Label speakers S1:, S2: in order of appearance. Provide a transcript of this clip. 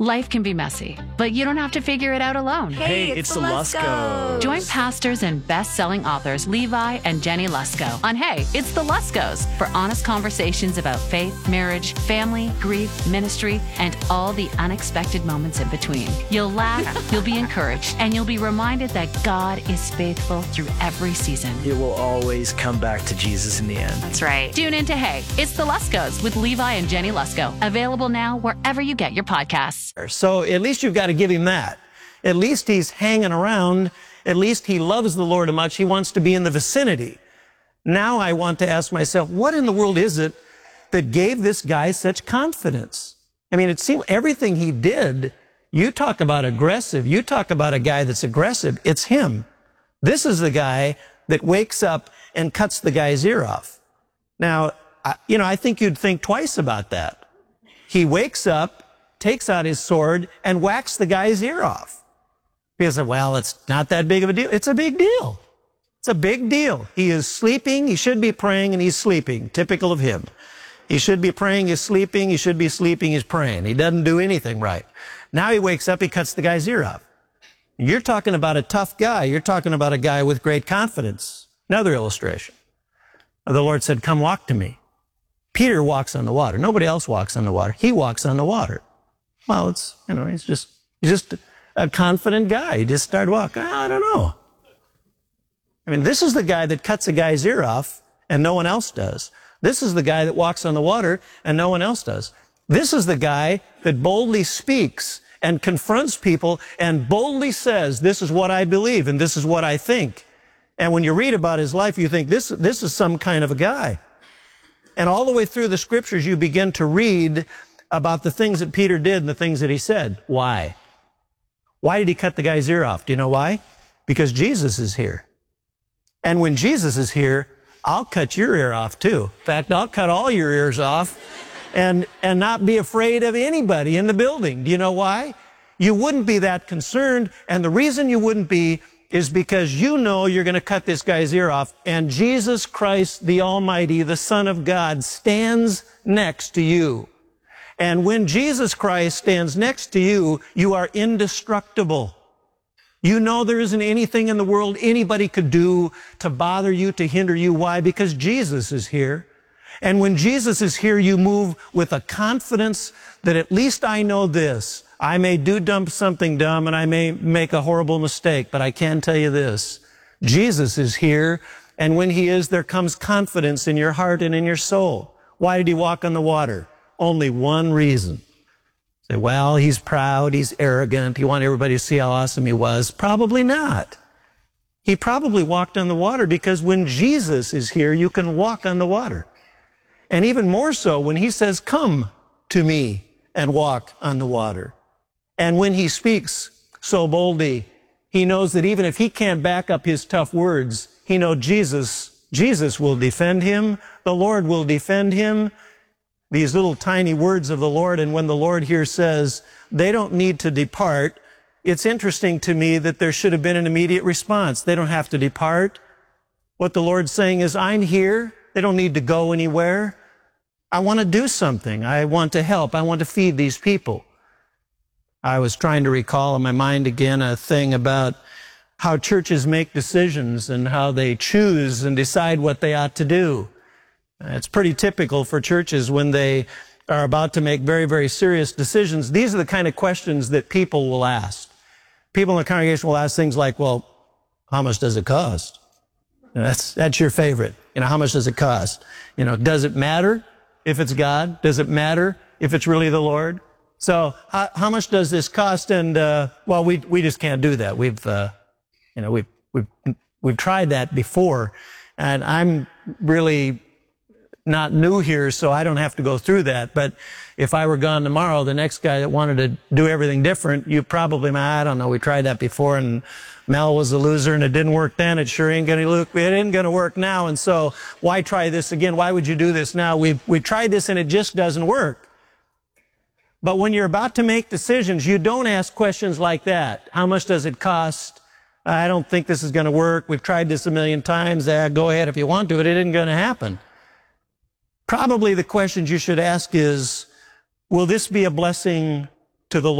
S1: Life can be messy, but you don't have to figure it out alone.
S2: Hey, it's the Luskos.
S1: Join pastors and best-selling authors Levi and Jenny Lusko on Hey, It's the Luskos for honest conversations about faith, marriage, family, grief, ministry, and all the unexpected moments in between. You'll laugh, you'll be encouraged, and you'll be reminded that God is faithful through every season.
S2: It will always come back to Jesus in the end.
S1: That's right. Tune in to Hey, It's the Luskos with Levi and Jenny Lusko. Available now wherever you get your podcasts.
S3: So at least you've got to give him that. At least he's hanging around. At least he loves the Lord much. He wants to be in the vicinity. Now I want to ask myself, what in the world is it that gave this guy such confidence? I mean, it seemed everything he did, you talk about aggressive, you talk about a guy that's aggressive, it's him. This is the guy that wakes up and cuts the guy's ear off. Now, I think you'd think twice about that. He wakes up, takes out his sword, and whacks the guy's ear off. People say, well, it's not that big of a deal. It's a big deal. It's a big deal. He is sleeping. He should be praying, and he's sleeping. Typical of him. He should be praying, he's sleeping. He should be sleeping, he's praying. He doesn't do anything right. Now he wakes up, he cuts the guy's ear off. You're talking about a tough guy. You're talking about a guy with great confidence. Another illustration. The Lord said, come walk to me. Peter walks on the water. Nobody else walks on the water. He walks on the water. Well, he's just a confident guy. He just started walking. I don't know. I mean, this is the guy that cuts a guy's ear off and no one else does. This is the guy that walks on the water and no one else does. This is the guy that boldly speaks and confronts people and boldly says, this is what I believe and this is what I think. And when you read about his life, you think this is some kind of a guy. And all the way through the scriptures, you begin to read about the things that Peter did and the things that he said. Why? Why did he cut the guy's ear off? Do you know why? Because Jesus is here. And when Jesus is here, I'll cut your ear off too. In fact, I'll cut all your ears off and not be afraid of anybody in the building. Do you know why? You wouldn't be that concerned. And the reason you wouldn't be is because you know you're going to cut this guy's ear off. And Jesus Christ, the Almighty, the Son of God, stands next to you. And when Jesus Christ stands next to you, you are indestructible. You know there isn't anything in the world anybody could do to bother you, to hinder you. Why? Because Jesus is here. And when Jesus is here, you move with a confidence that at least I know this. I may do something dumb and I may make a horrible mistake, but I can tell you this. Jesus is here. And when he is, there comes confidence in your heart and in your soul. Why did he walk on the water? Only one reason. Say, well, he's proud, he's arrogant, he wanted everybody to see how awesome he was. Probably not. He probably walked on the water because when Jesus is here, you can walk on the water. And even more so when he says, come to me and walk on the water. And when he speaks so boldly, he knows that even if he can't back up his tough words, he knows Jesus will defend him, the Lord will defend him. These little tiny words of the Lord, and when the Lord here says they don't need to depart, it's interesting to me that there should have been an immediate response. They don't have to depart. What the Lord's saying is, I'm here. They don't need to go anywhere. I want to do something. I want to help. I want to feed these people. I was trying to recall in my mind again a thing about how churches make decisions and how they choose and decide what they ought to do. It's pretty typical for churches when they are about to make very, very serious decisions. These are the kind of questions that people will ask. People in the congregation will ask things like, well, how much does it cost? That's your favorite. How much does it cost? Does it matter if it's God? Does it matter if it's really the Lord? So how much does this cost? And, well, we just can't do that. We've tried that before, and I'm really not new here, so I don't have to go through that. But if I were gone tomorrow, the next guy that wanted to do everything different, you probably, I don't know, we tried that before, and Mel was a loser, and it didn't work then. It sure ain't going to work now. And so why try this again? Why would you do this now? We tried this, and it just doesn't work. But when you're about to make decisions, you don't ask questions like that. How much does it cost? I don't think this is going to work. We've tried this a million times. Go ahead if you want to. It isn't going to happen. Probably the questions you should ask is, will this be a blessing to the Lord?